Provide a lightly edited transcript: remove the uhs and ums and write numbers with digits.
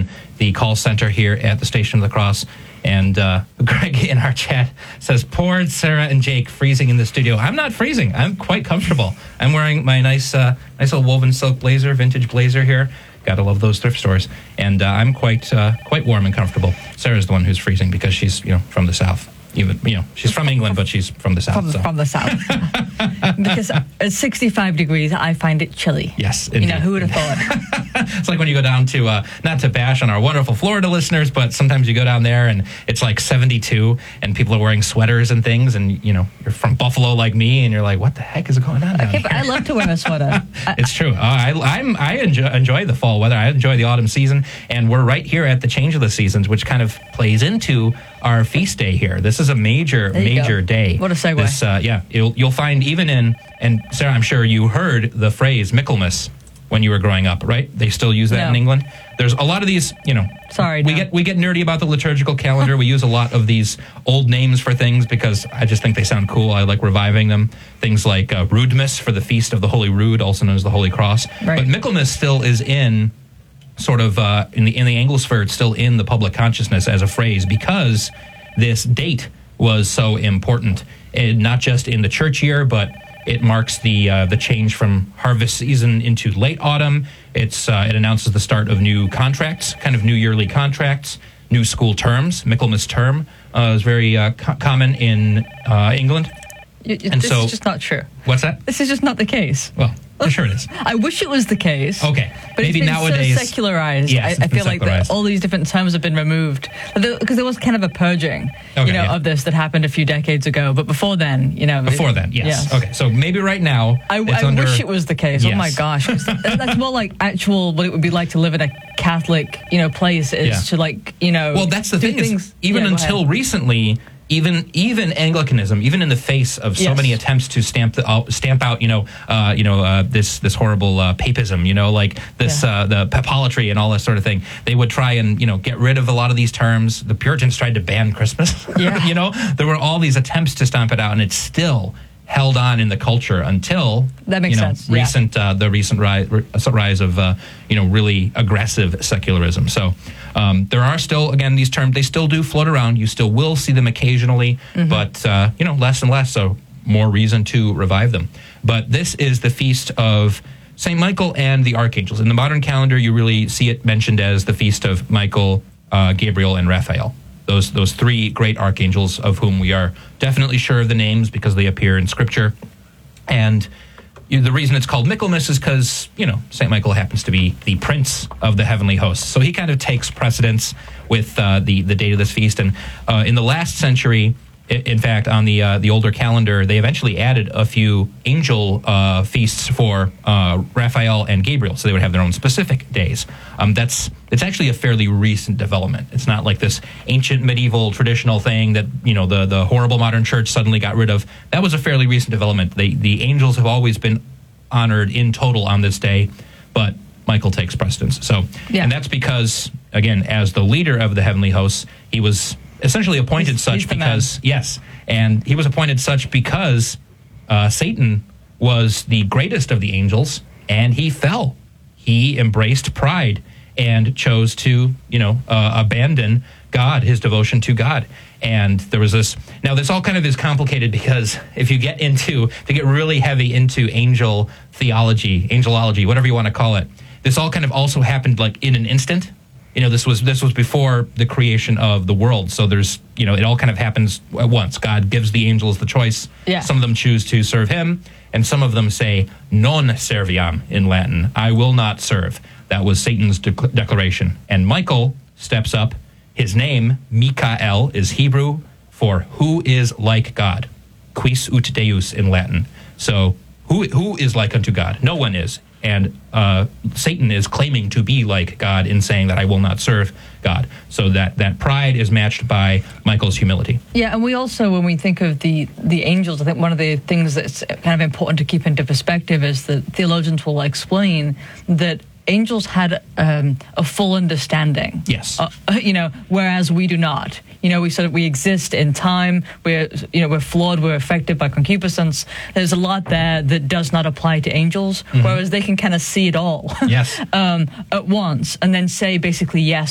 in the call center here at the Station of the Cross. And Greg in our chat says, poor Sarah and Jake freezing in the studio. I'm not freezing. I'm quite comfortable. I'm wearing my nice little woven silk blazer, vintage blazer here. Gotta love those thrift stores. And I'm quite warm and comfortable. Sarah's the one who's freezing because she's, from the South. Even, she's from England, but she's from the South. From the South. Because at 65 degrees, I find it chilly. Yes, indeed. Who would have thought? It's like when you go down to, not to bash on our wonderful Florida listeners, but sometimes you go down there and it's like 72 and people are wearing sweaters and things and, you're from Buffalo like me and you're like, what the heck is going on down here? But I love to wear a sweater. It's true. I enjoy the fall weather. I enjoy the autumn season. And we're right here at the change of the seasons, which kind of plays into our feast day here. This is a major day. What a segue. You'll find even in, and Sarah, I'm sure you heard the phrase Michaelmas when you were growing up, right? They still use that in England. There's a lot of these, Sorry, we get nerdy about the liturgical calendar. We use a lot of these old names for things because I just think they sound cool. I like reviving them. Things like Roodmas for the Feast of the Holy Rood, also known as the Holy Cross. Right. But Michaelmas still is in sort of in the Anglosphere, it's still in the public consciousness as a phrase because this date was so important, and not just in the church year, but it marks the change from harvest season into late autumn. It announces the start of new contracts, kind of new yearly contracts, new school terms. Michaelmas term is very common in England. This is just not true. What's that? This is just not the case. Well, sure it is. I wish it was the case. Okay. But maybe it's been nowadays, so secularized. Yes, I feel like all these different terms have been removed. Because there was kind of a purging, of this that happened a few decades ago. But before then, Before then, yes. Okay, so maybe right now, I wish it was the case. Yes. Oh my gosh. That's more like actual what it would be like to live in a Catholic, place is to Well, that's the thing is, even until recently, even Anglicanism, even in the face of so many attempts to stamp out, this horrible papism, the papolatry and all that sort of thing, they would try and get rid of a lot of these terms. The Puritans tried to ban Christmas. Yeah. There were all these attempts to stamp it out, and it's still held on in the culture until that makes sense. The recent rise of really aggressive secularism. So there are still, again, these terms, they still do float around. You still will see them occasionally, but less and less. So more reason to revive them. But this is the feast of St. Michael and the archangels. In the modern calendar, you really see it mentioned as the feast of Michael, Gabriel, and Raphael. Those three great archangels of whom we are definitely sure of the names because they appear in Scripture. And the reason it's called Michaelmas is because, St. Michael happens to be the prince of the heavenly hosts. So he kind of takes precedence with the date of this feast. And in the last century, in fact, on the older calendar, they eventually added a few angel feasts for Raphael and Gabriel, so they would have their own specific days. It's actually a fairly recent development. It's not like this ancient medieval traditional thing that the horrible modern church suddenly got rid of. That was a fairly recent development. The angels have always been honored in total on this day, but Michael takes precedence. So, and that's because, again, as the leader of the heavenly hosts, he was essentially appointed such because, and he was appointed such because Satan was the greatest of the angels, and he fell. He embraced pride and chose to, abandon God, his devotion to God. And there was this. Now, this all kind of is complicated because if you get really heavy into angel theology, angelology, whatever you want to call it, this all kind of also happened like in an instant. This was before the creation of the world. So there's, it all kind of happens at once. God gives the angels the choice. Yeah. Some of them choose to serve him, and some of them say, non serviam in Latin, I will not serve. That was Satan's declaration. And Michael steps up. His name, Mikael, is Hebrew for who is like God. Quis ut Deus in Latin. So who is like unto God? No one is. And Satan is claiming to be like God in saying that I will not serve God. So that pride is matched by Michael's humility. Yeah, and we also, when we think of the angels, I think one of the things that's kind of important to keep into perspective is that theologians will explain that angels had a full understanding. Yes. Whereas we do not. We exist in time. We're flawed. We're affected by concupiscence. There's a lot there that does not apply to angels, whereas they can kind of see it all. Yes. At once, and then say basically yes